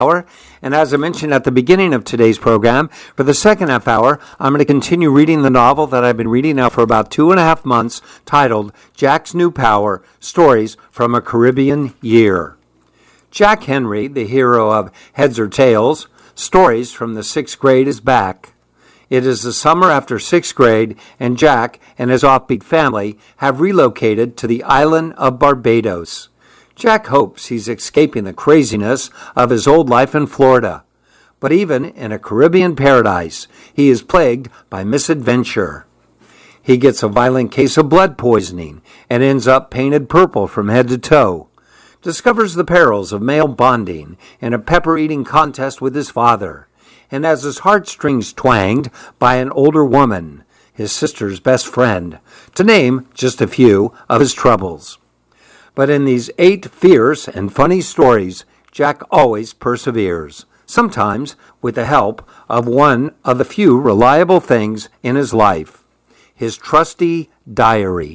hour. And as I mentioned at the beginning of today's program, for the second half hour, I'm going to continue reading the novel that I've been reading now for about 2.5 months, titled Jack's New Power, Stories from a Caribbean Year. Jack Henry, the hero of Heads or Tails, Stories from the 6th Grade, is back. It is the summer after 6th grade, and Jack and his offbeat family have relocated to the island of Barbados. Jack hopes he's escaping the craziness of his old life in Florida. But even in a Caribbean paradise, he is plagued by misadventure. He gets a violent case of blood poisoning and ends up painted purple from head to toe. Discovers the perils of male bonding in a pepper-eating contest with his father, and has his heartstrings twanged by an older woman, his sister's best friend, to name just a few of his troubles. But in these 8 fierce and funny stories, Jack always perseveres, sometimes with the help of one of the few reliable things in his life, his trusty diary.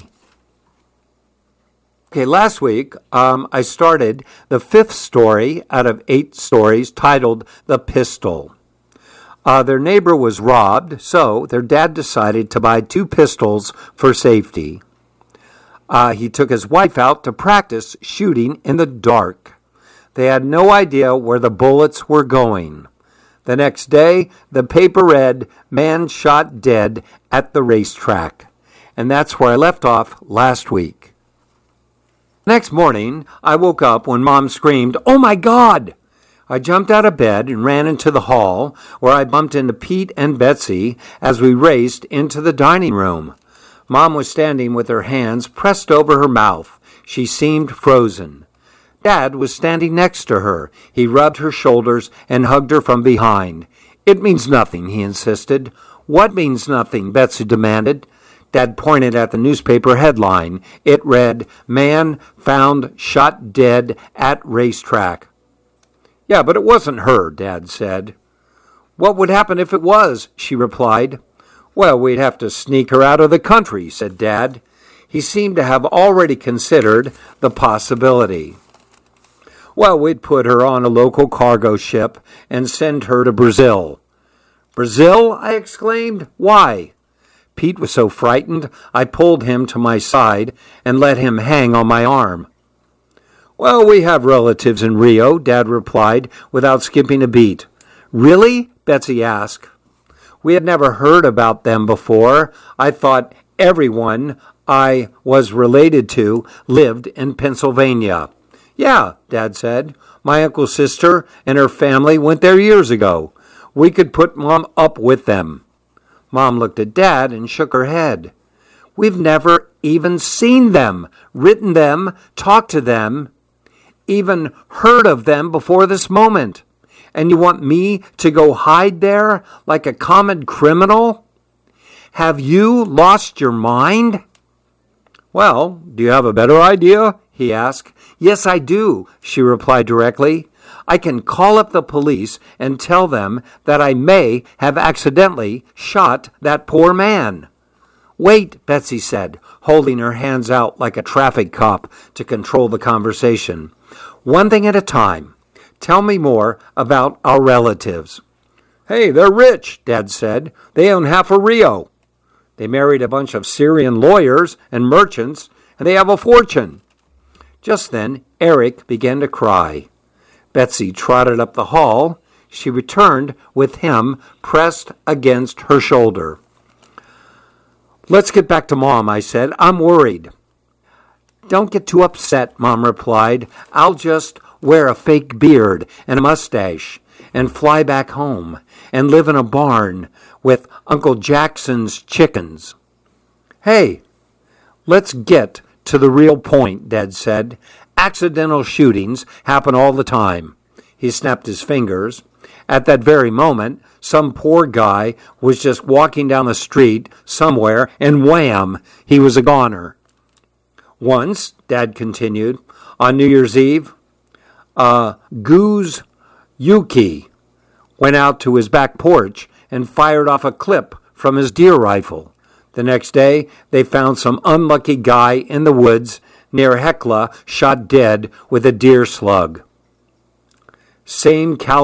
Okay, last week I started the 5th story out of 8 stories titled The Pistol. Their neighbor was robbed, so their dad decided to buy 2 pistols for safety. He took his wife out to practice shooting in the dark. They had no idea where the bullets were going. The next day, the paper read, "Man shot dead at the racetrack." And that's where I left off last week. Next morning, I woke up when Mom screamed, "Oh my God!" I jumped out of bed and ran into the hall, where I bumped into Pete and Betsy as we raced into the dining room. Mom was standing with her hands pressed over her mouth. She seemed frozen. Dad was standing next to her. He rubbed her shoulders and hugged her from behind. "It means nothing," he insisted. "What means nothing?" Betsy demanded. Dad pointed at the newspaper headline. It read, "Man found shot dead at racetrack." "Yeah, but it wasn't her," Dad said. "What would happen if it was?" she replied. "Well, we'd have to sneak her out of the country," said Dad. He seemed to have already considered the possibility. "Well, we'd put her on a local cargo ship and send her to Brazil." "Brazil?" I exclaimed. "Why?" Pete was so frightened, I pulled him to my side and let him hang on my arm. "Well, we have relatives in Rio," Dad replied, without skipping a beat. "Really?" Betsy asked. We had never heard about them before. I thought everyone I was related to lived in Pennsylvania. "Yeah," Dad said. "My uncle's sister and her family went there years ago. We could put Mom up with them." Mom looked at Dad and shook her head. "We've never even seen them, written them, talked to them, even heard of them before this moment. And you want me to go hide there like a common criminal? Have you lost your mind?" "Well, do you have a better idea?" he asked. "Yes, I do," she replied directly. "I can call up the police and tell them that I may have accidentally shot that poor man." "Wait," Betsy said, holding her hands out like a traffic cop to control the conversation. "One thing at a time. Tell me more about our relatives." "Hey, they're rich," Dad said. "They own half of Rio. They married a bunch of Syrian lawyers and merchants, and they have a fortune." Just then, Eric began to cry. Betsy trotted up the hall. She returned with him pressed against her shoulder. "Let's get back to Mom," I said. "I'm worried." "Don't get too upset," Mom replied. "I'll just wear a fake beard and a mustache and fly back home and live in a barn with Uncle Jackson's chickens." "Hey, let's get to the real point," Dad said. "Accidental shootings happen all the time." He snapped his fingers. At that very moment, some poor guy was just walking down the street somewhere, and wham, he was a goner. "Once," Dad continued, "on New Year's Eve, Goose Yuki went out to his back porch and fired off a clip from his deer rifle. The next day, they found some unlucky guy in the woods near Hecla shot dead with a deer slug." same caliber